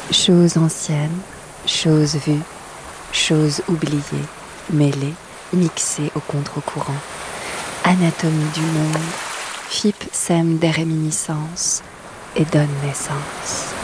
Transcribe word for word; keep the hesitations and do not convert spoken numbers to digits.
Choses anciennes, choses vues, choses oubliées, mêlées, mixées au contre-courant. Anatomie du monde, F I P sème des réminiscences et donne naissance.